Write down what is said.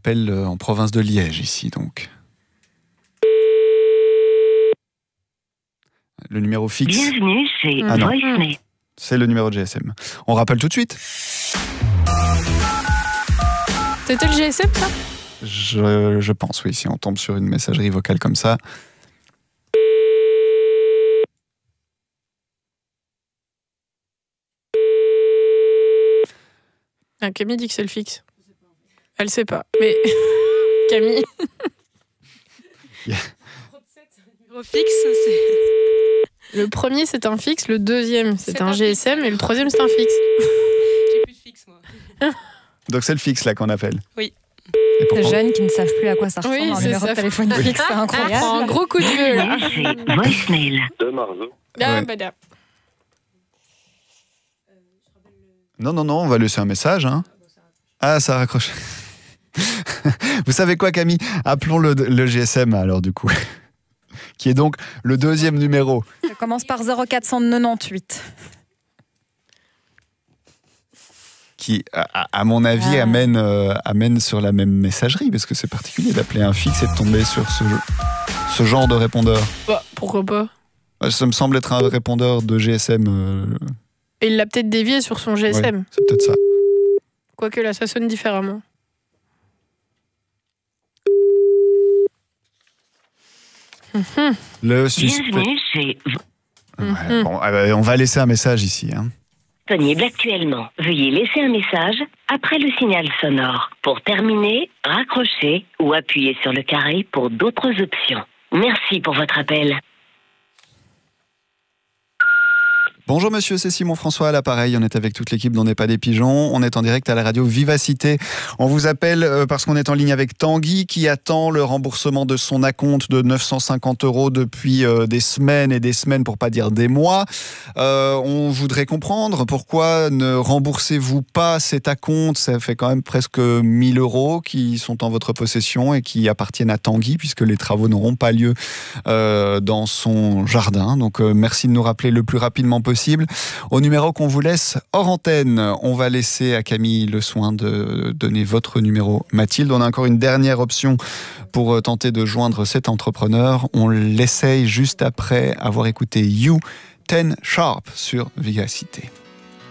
appelle en province de Liège ici donc. Le numéro fixe. Bienvenue chez Voicemail. C'est le numéro de GSM. On rappelle tout de suite. C'était le GSM, ça ? Je pense, oui, si on tombe sur une messagerie vocale comme ça. Ah, Camille dit que c'est le fixe. Elle sait pas, mais Camille. Yeah. Numéro fixe, c'est... Le premier, c'est un fixe, le deuxième, c'est un GSM, et le troisième, c'est un fixe. J'ai plus de fixe, moi. Donc c'est le fixe là qu'on appelle. Oui. Et pourquoi... Les jeunes qui ne savent plus à quoi ça ressemble, Oui, un c'est numéro ça. de téléphone fixe, c'est incroyable. Prends un gros coup de vieux, là. Bienvenue chez Voicemail. De Marzo. Ah, Ouais. bah, là. Non, on va laisser un message. Hein. Ah, ça raccroche. Vous savez quoi, Camille? Appelons le GSM alors du coup. Qui est donc le deuxième numéro. Ça commence par 0498. Qui, à mon avis, amène sur la même messagerie, parce que c'est particulier d'appeler un fixe et de tomber sur ce genre de répondeur. Bah, pourquoi pas? Ça me semble être un répondeur de GSM. Et il l'a peut-être dévié sur son GSM. Ouais, c'est peut-être ça. Quoique là, ça sonne différemment. Le suspect. Bienvenue chez Ouais, bon, on va laisser un message ici. Hein. Disponible actuellement. Veuillez laisser un message après le signal sonore. Pour terminer, raccrochez ou appuyez sur le carré pour d'autres options. Merci pour votre appel. Bonjour monsieur, c'est Simon François à l'appareil. On est avec toute l'équipe d'On n'est pas des pigeons. On est en direct à la radio Vivacité. On vous appelle parce qu'on est en ligne avec Tanguy qui attend le remboursement de son acompte de 950 € depuis des semaines et des semaines, pour pas dire des mois. On voudrait comprendre pourquoi ne remboursez-vous pas cet acompte. Ça fait quand même presque 1000 € qui sont en votre possession et qui appartiennent à Tanguy puisque les travaux n'auront pas lieu dans son jardin. Donc merci de nous rappeler le plus rapidement possible au numéro qu'on vous laisse hors antenne. On va laisser à Camille le soin de donner votre numéro. Mathilde, on a encore une dernière option pour tenter de joindre cet entrepreneur. On l'essaye juste après avoir écouté You 10 Sharp sur Vivacité.